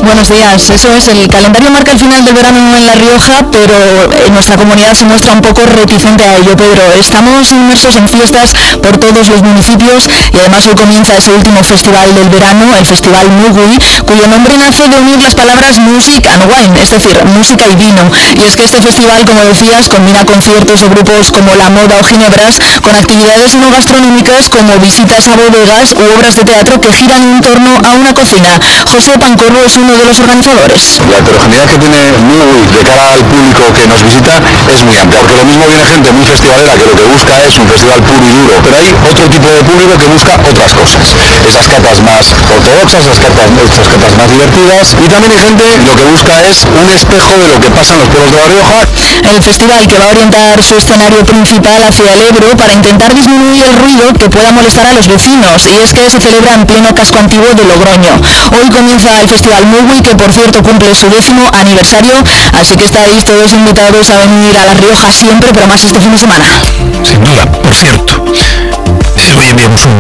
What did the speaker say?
Buenos días, eso es, el calendario marca el final del verano en La Rioja, pero nuestra comunidad se muestra un poco reticente a ello, Pedro. Estamos inmersos en fiestas por todos los municipios y además hoy comienza ese último festival del verano, el Festival Mugui, cuyo nombre nace de unir las palabras music and wine, es decir, música y vino. Y es que este festival, como decías, combina conciertos de grupos como La Moda o Ginebras con actividades no gastronómicas como visitas a bodegas u obras de teatro que giran en torno a una cocina. José Pancorbo es uno de los organizadores. La heterogeneidad que tiene Mugui de cara al público que nos visita es muy amplia, porque lo mismo viene gente muy festivalera que lo que busca es un festival puro y duro, pero hay otro tipo de público que busca otras cosas, esas catas más ortodoxas, esas catas más divertidas, y también hay gente lo que busca es un espejo de lo que pasa en los pueblos de La Rioja. El festival que va a orientar su escenario principal hacia el Ebro para intentar disminuir el ruido que pueda molestar a los vecinos, y es que se celebra en pleno casco antiguo de Logroño. Hoy comienza el Festival Mugui, que por cierto cumple su 10º aniversario, así que estáis todos invitados a venir a La Rioja siempre, pero más este fin de semana. Sin duda, por cierto, hoy enviamos un